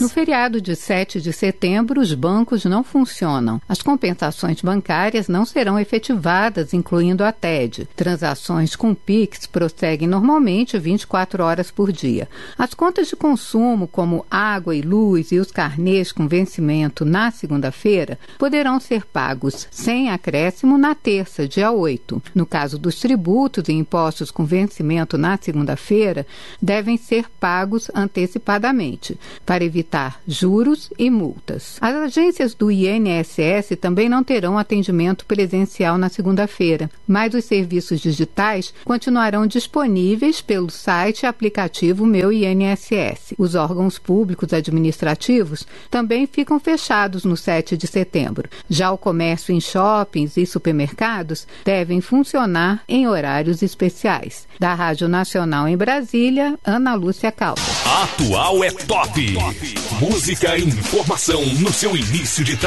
No feriado de 7 de setembro, os bancos não funcionam. As compensações bancárias não serão efetivadas, incluindo a TED. Transações com Pix prosseguem normalmente 24 horas por dia. As contas de consumo, como água e luz e os carnês com vencimento na segunda-feira, poderão ser pagos sem acréscimo na terça, dia 8. No caso dos tributos e impostos com vencimento na segunda-feira, devem ser pagos antecipadamente, para evitar juros e multas. As agências do INSS também não terão atendimento presencial na segunda-feira, mas os serviços digitais continuarão disponíveis pelo site e aplicativo Meu INSS. Os órgãos públicos administrativos também ficam fechados no 7 de setembro. Já o comércio em shoppings e supermercados devem funcionar em horários especiais. Da Rádio Nacional em Brasília, Ana Lúcia Caldas. Atual é top. Música e informação no seu início de tarde.